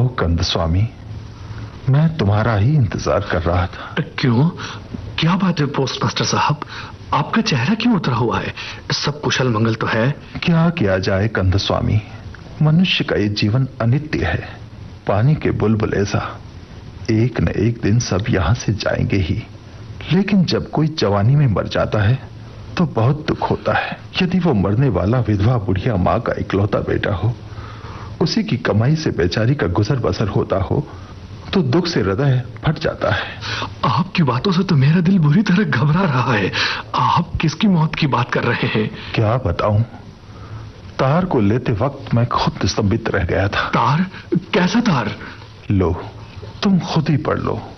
आओ कंद स्वामी, मैं तुम्हारा ही इंतजार कर रहा था। क्यों, क्या बात है पोस्टमास्टर साहब, आपका चेहरा क्यों उतरा हुआ है? सब कुशल मंगल तो है? क्या किया जाए कंद स्वामी, मनुष्य का ये जीवन अनित्य है, पानी के बुलबुले सा। एक न एक दिन सब यहां से जाएंगे ही, लेकिन जब कोई जवानी में मर जाता है तो बहुत दुख होता है। यदि वो मरने वाला विधवा बुढ़िया माँ का इकलौता बेटा हो, उसी की कमाई से बेचारी का गुजर बसर होता हो, तो दुख से हृदय फट जाता है। आपकी बातों से तो मेरा दिल बुरी तरह घबरा रहा है। आप किसकी मौत की बात कर रहे हैं? क्या बताऊं, तार को लेते वक्त मैं खुद स्तंभित रह गया था। तार? कैसा तार? लो, तुम खुद ही पढ़ लो।